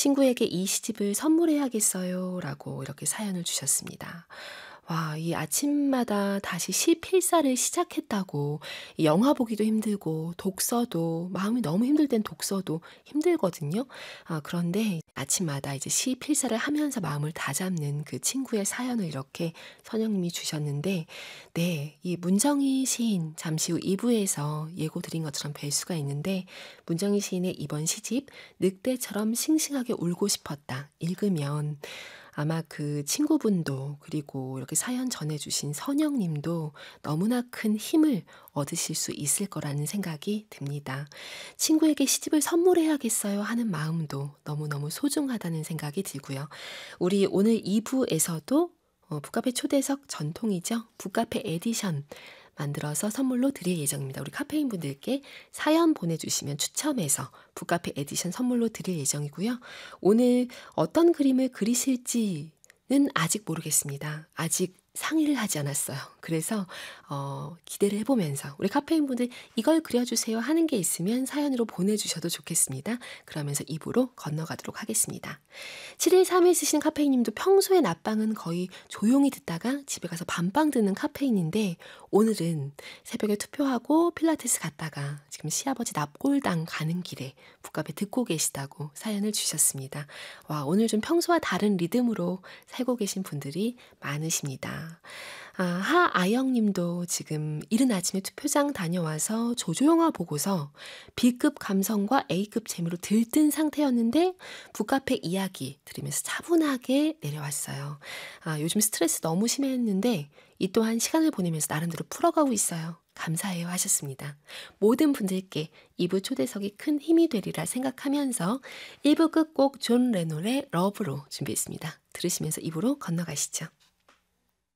친구에게 이 시집을 선물해야겠어요. 라고 이렇게 사연을 주셨습니다. 와, 이 아침마다 다시 시 필사를 시작했다고 이 영화 보기도 힘들고 독서도 마음이 너무 힘들 땐 독서도 힘들거든요. 그런데 아침마다 이제 시 필사를 하면서 마음을 다잡는 그 친구의 사연을 이렇게 선영님이 주셨는데 네, 이 문정희 시인 잠시 후 2부에서 예고 드린 것처럼 뵐 수가 있는데 문정희 시인의 이번 시집 늑대처럼 싱싱하게 울고 싶었다 읽으면 아마 그 친구분도 그리고 이렇게 사연 전해주신 선영님도 너무나 큰 힘을 얻으실 수 있을 거라는 생각이 듭니다. 친구에게 시집을 선물해야겠어요 하는 마음도 너무너무 소중하다는 생각이 들고요. 우리 오늘 2부에서도 북카페 초대석 전통이죠. 북카페 에디션 만들어서 선물로 드릴 예정입니다. 우리 카페인 분들께 사연 보내주시면 추첨해서 북카페 에디션 선물로 드릴 예정이고요. 오늘 어떤 그림을 그리실지는 아직 모르겠습니다. 아직 상의를 하지 않았어요. 그래서 기대를 해보면서 우리 카페인 분들 이걸 그려주세요 하는 게 있으면 사연으로 보내주셔도 좋겠습니다. 그러면서 2부로 건너가도록 하겠습니다. 7131 쓰시는 카페인님도 평소에 낮방은 거의 조용히 듣다가 집에 가서 밤방 듣는 카페인인데 오늘은 새벽에 투표하고 필라테스 갔다가 지금 시아버지 납골당 가는 길에 북카페 듣고 계시다고 사연을 주셨습니다. 와, 오늘 좀 평소와 다른 리듬으로 살고 계신 분들이 많으십니다. 하아영님도 지금 이른 아침에 투표장 다녀와서 조조영화 보고서 B급 감성과 A급 재미로 들뜬 상태였는데 북카페 이야기 들으면서 차분하게 내려왔어요. 요즘 스트레스 너무 심했는데 이 또한 시간을 보내면서 나름대로 풀어가고 있어요. 감사해요 하셨습니다. 모든 분들께 2부 초대석이 큰 힘이 되리라 생각하면서 1부 끝곡 존 레논의 러브로 준비했습니다. 들으시면서 2부로 건너가시죠.